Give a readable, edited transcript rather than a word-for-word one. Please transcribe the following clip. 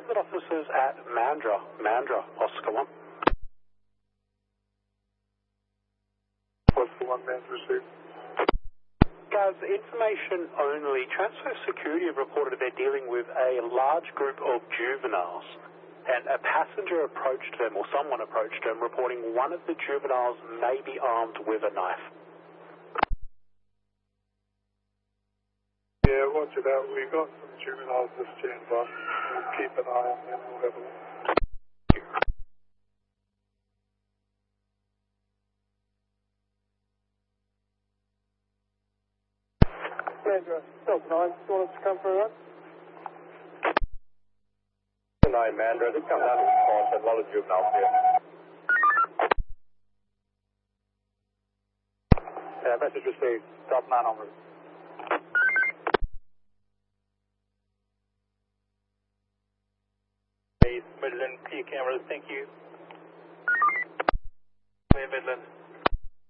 transit officers at Mandurah, Oscar 1. Oscar 1, Mandurah received. Guys, information only. Transfer Security have reported they're dealing with a large group of juveniles, and a passenger approached them, or someone approached them, reporting one of the juveniles may be armed with a knife. Yeah, watch it out. We got some juveniles to stand by. We'll keep an eye on them. We'll have a look. Mandurah, Delta 9, do you want us to come for a run? 9, Mandurah, just come down to the cross. There's a lot of juveniles here. Message received. Delta 9 on route. Midland, P cameras, thank you. Midland.